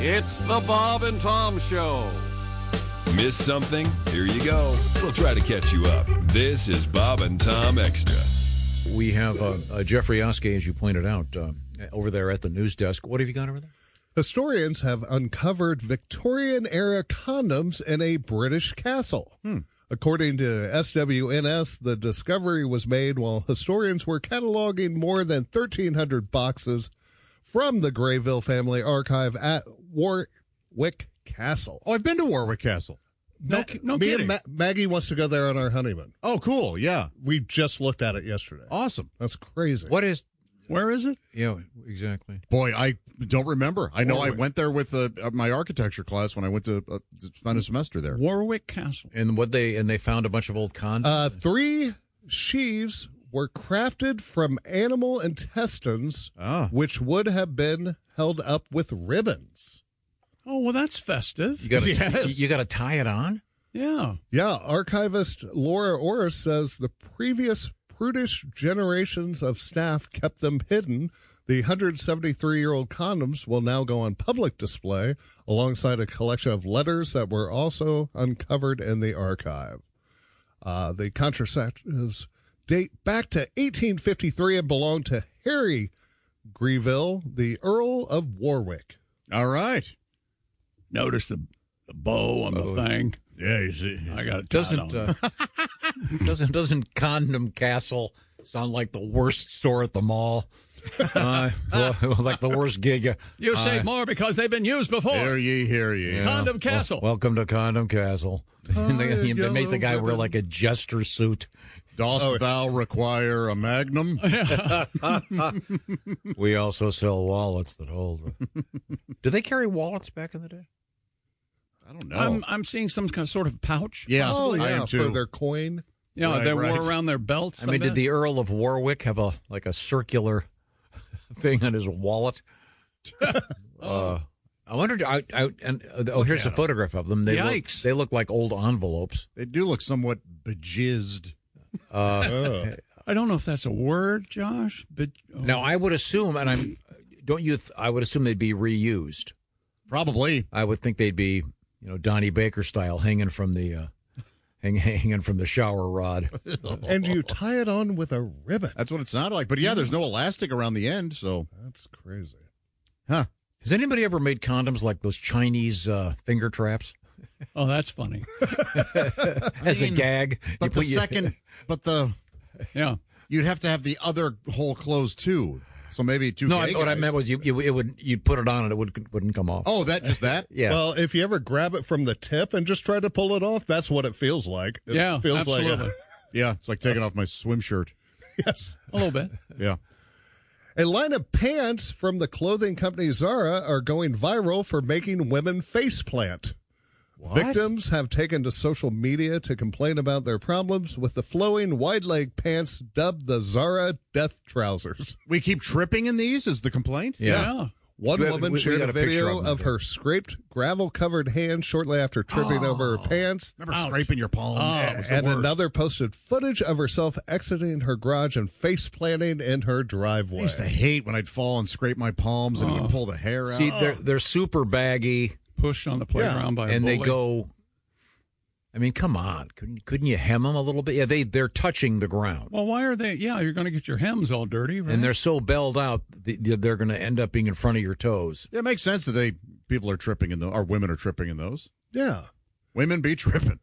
It's the Bob and Tom Show. Miss something? Here you go. We'll try to catch you up. This is Bob and Tom Extra. We have Jeffrey Oskey, as you pointed out, over there at the news desk. What have you got over there? Historians have uncovered Victorian-era condoms in a British castle. According to SWNS, the discovery was made while historians were cataloging more than 1,300 boxes from the Greyville family archive at Warwick Castle. Oh, I've been to Warwick Castle. No me kidding. and Maggie wants to go there on our honeymoon. Oh, cool. Yeah. We just looked at it yesterday. Awesome. That's crazy. Where is it? Yeah, exactly. Boy, I don't remember. I know I went there with my architecture class when I went to spend a semester there. Warwick Castle. And they found a bunch of old condoms? 3 sheaves were crafted from animal intestines, which would have been held up with ribbons. Oh, well, that's festive. You got to tie it on? Yeah. Yeah, archivist Laura Orris says the previous prudish generations of staff kept them hidden. The 173-year-old condoms will now go on public display alongside a collection of letters that were also uncovered in the archive. The contraceptives date back to 1853 and belong to Harry Greyville, the Earl of Warwick. All right. Notice the bow on the thing. Yeah, you see. I got it. Doesn't Condom Castle sound like the worst store at the mall? Like the worst gig. You say more because they've been used before. Hear ye, hear ye. Yeah. Condom Castle. Welcome to Condom Castle. They make the guy wear like a jester suit. Dost thou require a magnum? We also sell wallets that hold. Did they carry wallets back in the day? I don't know. I'm seeing some kind of sort of pouch. Yeah, possibly. I am too. For their coin. Yeah, Right, they right. wore around their belts. I mean, did the Earl of Warwick have a circular thing on his wallet? I wondered. Here's a photograph of them. Yikes! They look like old envelopes. They do look somewhat bejizzed. I don't know if that's a word, Josh. But Now, I would assume, and I would assume they'd be reused. Probably. I would think they'd be, Donnie Baker style, hanging from the shower rod. And you tie it on with a ribbon. That's what it sounded like. But yeah, there's no elastic around the end, so. That's crazy. Huh. Has anybody ever made condoms like those Chinese finger traps? Oh, that's funny. As a gag. But Yeah. you'd have to have the other hole closed too. So maybe two. No, gay what I guys. meant was you'd put it on and it wouldn't come off. Oh, just that? Yeah. Well, if you ever grab it from the tip and just try to pull it off, that's what it feels like. It feels absolutely. like Yeah, it's like taking off my swim shirt. yes. A little bit. Yeah. A line of pants from the clothing company Zara are going viral for making women faceplant. Victims have taken to social media to complain about their problems with the flowing wide-leg pants dubbed the Zara death trousers. We keep tripping in these is the complaint? Yeah. One woman we shared got a a picture video of them of her scraped, gravel-covered hand shortly after tripping over her pants. Remember scraping your palms? Oh, It was the And worst. another posted footage of herself exiting her garage and face planting in her driveway. I used to hate when I'd fall and scrape my palms and it would pull the hair out. See, they're super baggy, Pushed on the playground by a and they bully. go. I mean, come on, couldn't you hem them a little bit? Yeah, they're touching the ground, Well, why are they? Yeah, you're going to get your hems all dirty, right? and they're so belled out, they're going to end up being in front of your toes. Yeah, it makes sense that people are tripping in those, or women are tripping in those. Yeah. Women be tripping.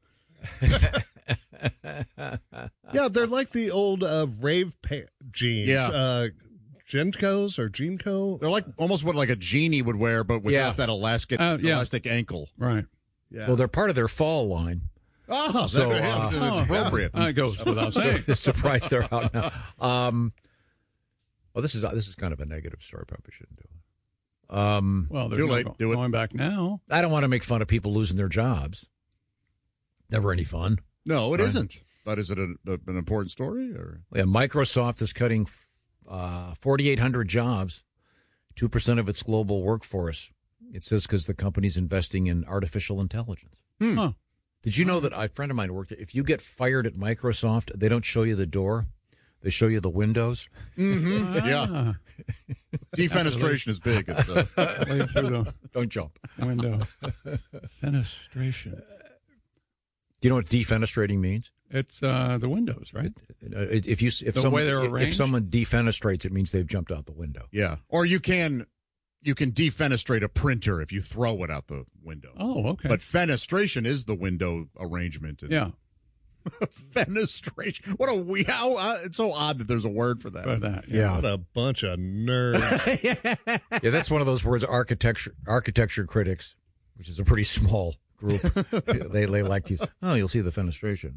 Yeah, they're like the old rave jeans. Yeah. Gencos or Genco. They're like almost what like a genie would wear, but without Yeah. that elastic ankle. right. Yeah. Well, they're part of their fall line. Oh, So, that's appropriate. That goes without saying. Surprised they're out now. Well, this is kind of a negative story. Probably shouldn't do it. Well, there's Too no late. Do it. going back now. I don't want to make fun of people losing their jobs. Never any fun. No, it isn't. But is it an important story? Or Yeah, Microsoft is cutting 4,800 jobs, 2% of its global workforce. It says because the company's investing in artificial intelligence. Huh. Did you know that a friend of mine worked? If you get fired at Microsoft, they don't show you the door. They show you the windows. Yeah. Defenestration is big. It's, Way through the Don't jump. window. Fenestration. Do you know what defenestrating means? It's the windows, right? If way they're if arranged? someone defenestrates, it means they've jumped out the window. yeah. Or you can defenestrate a printer if you throw it out the window. Oh, okay. But fenestration is the window arrangement. And yeah, Fenestration. What a it's so odd that there's a word for that. for that. Yeah. What a bunch of nerds. Yeah, that's one of those words. Architecture critics, which is a pretty small group. they like to use. Oh, you'll see the fenestration.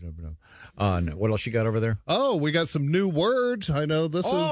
No, what else you got over there? Oh, we got some new words. I know this is.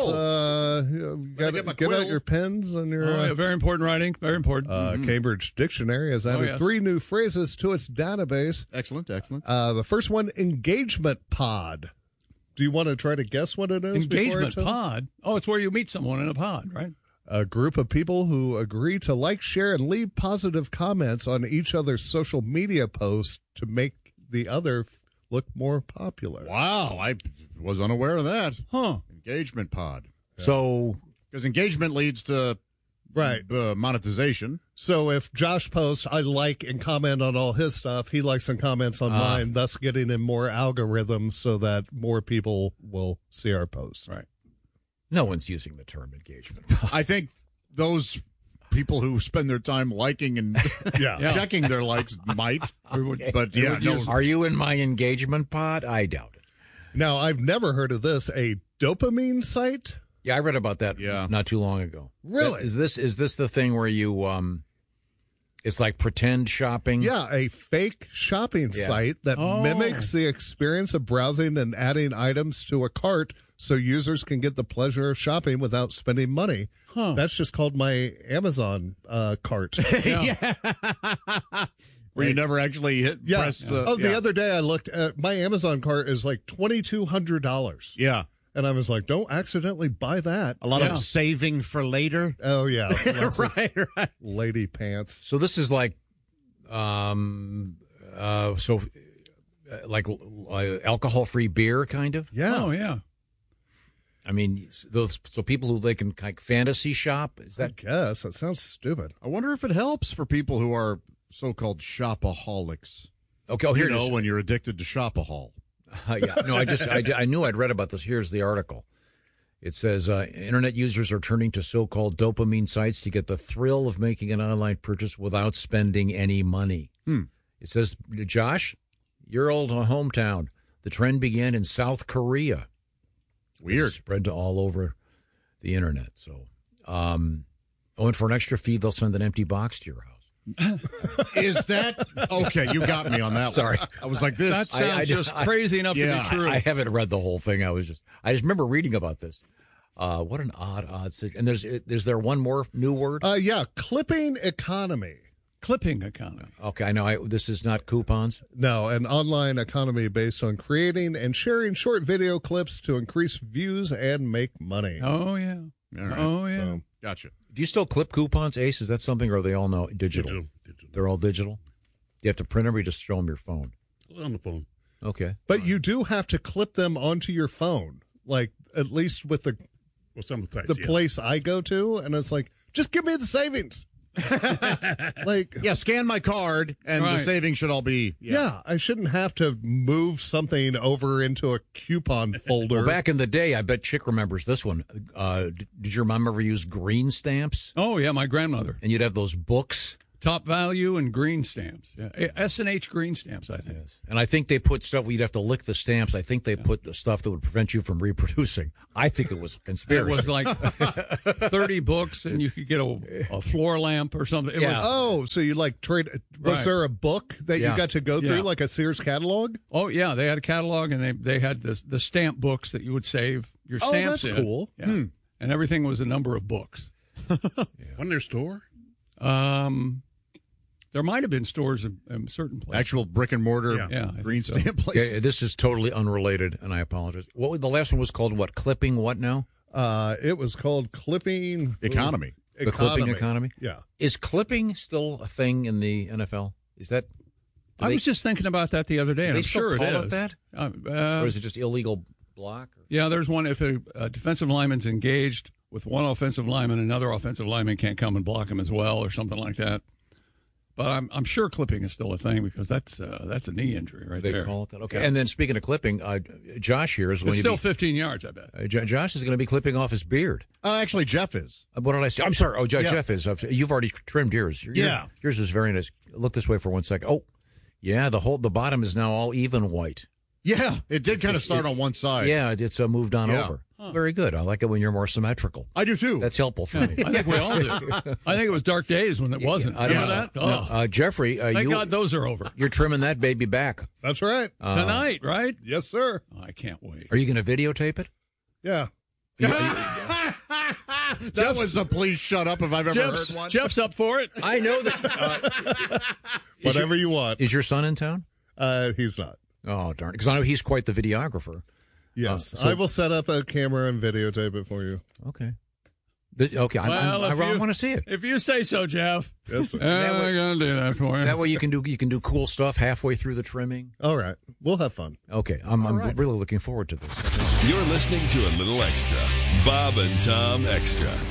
Get my Get quill. out your pens and your. Oh, yeah, very important writing. Very important. Cambridge Dictionary has added yes. 3 new phrases to its database. Excellent. The first one, engagement pod. Do you want to try to guess what it is? before I Engagement tell you? pod. Oh, it's where you meet someone in a pod, right? A group of people who agree to like, share, and leave positive comments on each other's social media posts to make the other look more popular. Wow. I was unaware of that. Huh. Engagement pod. So Because engagement leads to Right. monetization. So if Josh posts, I like and comment on all his stuff, he likes and comments on mine, thus getting in more algorithms so that more people will see our posts. Right. no one's using the term engagement. I think those people who spend their time liking and Yeah. checking their likes might. We would, But we yeah, would no. use- Are you in my engagement pod? I doubt it. Now, I've never heard of this, a dopamine site. Yeah, I read about that Yeah. not too long ago. Really? Is this the thing where you it's like pretend shopping? Yeah, a fake shopping Yeah. site that Oh. mimics the experience of browsing and adding items to a cart so users can get the pleasure of shopping without spending money. Huh. That's just called my Amazon cart. Where you never actually Yeah. press. The other day I looked at my Amazon cart is like $2,200. Yeah. And I was like, don't accidentally buy that. A lot Yeah. of saving for later. Oh, yeah. Lots of Right. lady pants. So this is like alcohol-free beer kind of? Yeah. Oh, yeah. I mean, so people who they can like fantasy shop, is I that guess. That sounds stupid. I wonder if it helps for people who are so-called shopaholics. okay? Oh, here You it know, is. when you're addicted to shopahol. Yeah, no, I knew I'd read about this. Here's the article. It says internet users are turning to so-called dopamine sites to get the thrill of making an online purchase without spending any money. It says, Josh, your old hometown. The trend began in South Korea. Weird. It's spread to all over the internet. So, and for an extra fee, they'll send an empty box to your house. Is that okay? You got me on that. Sorry. one. I was like this. That sounds just crazy enough to yeah, be true. I haven't read the whole thing. I just remember reading about this. What an odd situation. And is there one more new word? Yeah, clipping economy. Clipping economy. Okay, I know. This is not coupons. No, an online economy based on creating and sharing short video clips to increase views and make money. Oh, yeah. All right. Oh, yeah. So, Gotcha. Do you still clip coupons, Ace? Is that something, or are they all now digital? They're all digital? Do you have to print them, or you just show them your phone? On the phone. Okay. but you do have to clip them onto your phone, like at least with the Well, some sites, the yeah. place I go to, and it's like, just give me the savings. Like, Yeah, scan my card, and the Right. savings should all be. yeah, I shouldn't have to move something over into a coupon folder. Well, back in the day, I bet Chick remembers this one. Did your mom ever use green stamps? Oh, yeah, my grandmother. And you'd have those books. Top value and green stamps. Yeah. S&H green stamps, I think. And I think they put stuff where you'd have to lick the stamps. I think they put the stuff that would prevent you from reproducing. I think it was It conspiracy. was like 30 books, and you could get a floor lamp or something. It Yeah. was, Oh, so you like trade? Was Right. there a book that Yeah. you got to go through, Yeah. like a Sears catalog? oh, yeah, they had a catalog, and they had the stamp books that you would save your Oh, stamps that's in. cool. Yeah. And everything was a number of books. Wasn't there store? There might have been stores in certain places. Actual brick and mortar Yeah, I green think so. stamp place. Okay, this is totally unrelated, and I apologize. What was the last one was called? What, clipping? What now? It was called clipping Economy. The clipping economy. Yeah. Is clipping still a thing in the NFL? Is that? I was just thinking about that the other day, and they I'm still sure call it it is. that? Or is it just illegal block? Yeah, there's one. If a defensive lineman's engaged with one offensive lineman, another offensive lineman can't come and block him as well, or something like that. But I'm sure clipping is still a thing because that's a knee injury right They there. call it that. Okay. Yeah. And then speaking of clipping, Josh here is going It's to still be 15 yards, I bet. Josh is going to be clipping off his beard. Actually, Jeff is. What did I say? I'm sorry. Oh, Yeah. Jeff is. You've already trimmed yours. Yeah. Yours is very nice. Look this way for 1 second. Oh, yeah. The bottom is now all even white. Yeah, it did kind of start on one side. Yeah, it's moved on Yeah. over. Very good. I like it when you're more symmetrical. I do too. That's helpful for me. I think we all do. I think it was dark days when it wasn't. I don't Remember know. that? Oh, Jeffrey, thank God those are over. you're trimming that baby back. That's right. Tonight, right? Yes, sir. Oh, I can't wait. Are you going to videotape it? Yeah. That was a please shut up if I've ever heard one. Jeff's up for it. I know that. Whatever you want. Is your son in town? He's not. Oh, darn. Because I know he's quite the videographer. Yes. So- I will set up a camera and videotape it for you. Okay. Okay, I want to see it. If you say so, Jeff. Yes, sir. I'm going to do that for you. That way you can do cool stuff halfway through the trimming. All right. We'll have fun. Okay, I'm really looking forward to this. You're listening to a little extra. Bob and Tom Extra.